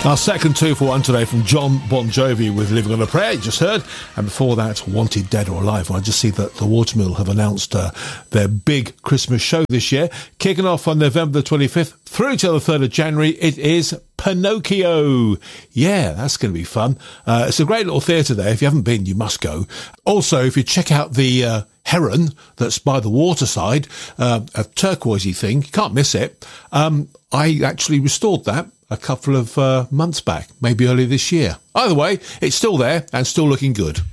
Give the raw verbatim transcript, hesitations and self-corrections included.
Our second two for one today from John Bon Jovi with Living on a Prayer, you just heard. And before that, Wanted Dead or Alive. Well, I just see that the Watermill have announced uh, their big Christmas show this year. Kicking off on November the twenty-fifth through till the third of January. It is Pinocchio. Yeah, that's going to be fun. Uh, it's a great little theatre there. If you haven't been, you must go. Also, if you check out the uh, heron that's by the waterside, uh, a turquoisey thing, you can't miss it. Um, I actually restored that a couple of uh, months back, maybe early this year. Either way, it's still there and still looking good.